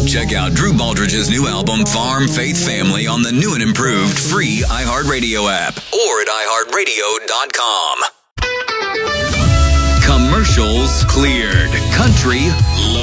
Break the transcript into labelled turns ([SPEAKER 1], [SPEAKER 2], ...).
[SPEAKER 1] Check out Drew Baldridge's new album, Farm Faith Family, on the new and improved free iHeartRadio app or at iHeartRadio.com. Commercials cleared. Country